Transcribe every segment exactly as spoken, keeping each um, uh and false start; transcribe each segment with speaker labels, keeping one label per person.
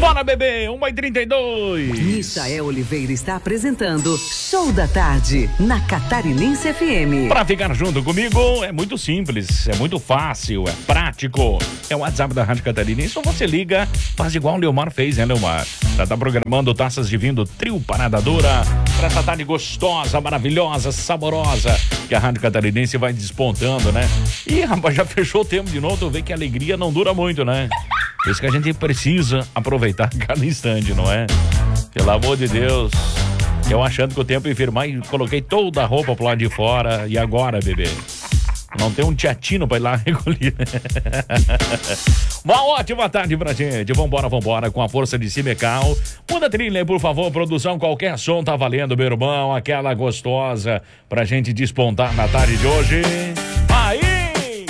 Speaker 1: Bora, bebê, uma e trinta e dois.
Speaker 2: Michael Oliveira está apresentando Show da Tarde, na Catarinense F M.
Speaker 1: Para ficar junto comigo é muito simples, é muito fácil, é prático. É o WhatsApp da Rádio Catarinense, ou você liga, faz igual o Leomar fez, né, Leomar? Já tá programando taças de vinho do Trio Parada Dura para essa tarde gostosa, maravilhosa, saborosa, que a Rádio Catarinense vai despontando, né? E, rapaz, já fechou o tempo de novo, tu vê que a alegria não dura muito, né? Por isso que a gente precisa aproveitar cada instante, não é? Pelo amor de Deus. Eu achando que o tempo ia firmar e coloquei toda a roupa pro lado de fora. E agora, bebê? Não tem um teatino pra ir lá recolher. Uma ótima tarde pra gente. Vambora, vambora, com a força de Cimecal. Muda a trilha, por favor, produção. Qualquer som tá valendo, meu irmão. Aquela gostosa pra gente despontar na tarde de hoje. Aí!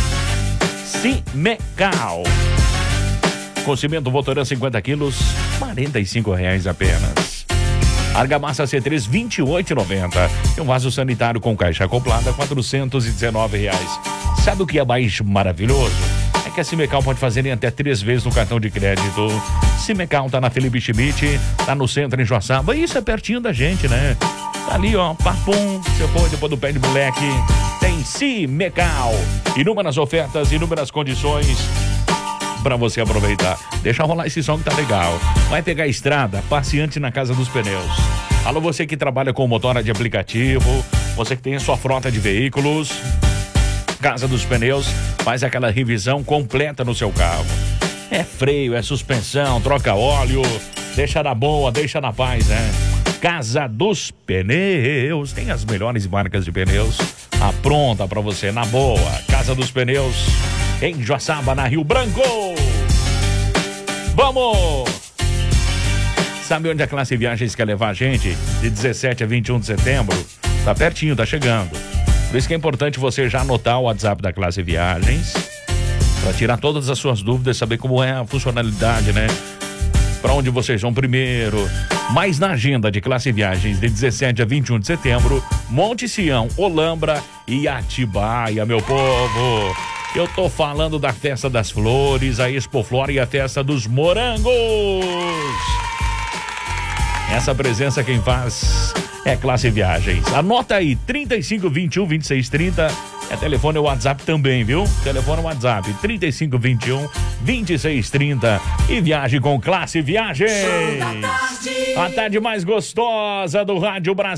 Speaker 1: Cimecal. Com cimento Votoran cinquenta quilos, quarenta e cinco reais apenas. Argamassa C três, vinte e oito reais e noventa centavos. E um vaso sanitário com caixa acoplada, quatrocentos e dezenove reais. Sabe o que é mais maravilhoso? É que a Cimecal pode fazer em até três vezes no cartão de crédito. Cimecal tá na Felipe Schmidt, tá no centro em Joaçaba. Isso é pertinho da gente, né? Tá ali, ó, papum, você for depois do pé de moleque. Tem Cimecal. Inúmeras ofertas, inúmeras condições pra você aproveitar. Deixa rolar esse som que tá legal. Vai pegar a estrada, passe antes na Casa dos Pneus. Alô, você que trabalha com motora de aplicativo, você que tem a sua frota de veículos, Casa dos Pneus faz aquela revisão completa no seu carro. É freio, é suspensão, troca óleo, deixa na boa, deixa na paz, né? Casa dos Pneus tem as melhores marcas de pneus apronta pra você, na boa. Casa dos Pneus em Joaçaba, na Rio Branco. Vamos! Sabe onde a Classe Viagens quer levar a gente? De dezessete a vinte e um de setembro. Tá pertinho, tá chegando. Por isso que é importante você já anotar o WhatsApp da Classe Viagens para tirar todas as suas dúvidas, saber como é a funcionalidade, né? Para onde vocês vão primeiro. Mas na agenda de Classe Viagens de dezessete a vinte e um de setembro, Monte Sião, Olambra e Atibaia, meu povo. Eu tô falando da Festa das Flores, a Expo Flora e a Festa dos Morangos. Essa presença quem faz é Classe Viagens. Anota aí, trinta e cinco, vinte e um, vinte e seis, trinta. É telefone e WhatsApp também, viu? Telefone e WhatsApp, trinta e cinco, vinte e um, vinte e seis, trinta. E viaje com Classe Viagens. A tarde mais gostosa do Rádio Brasil.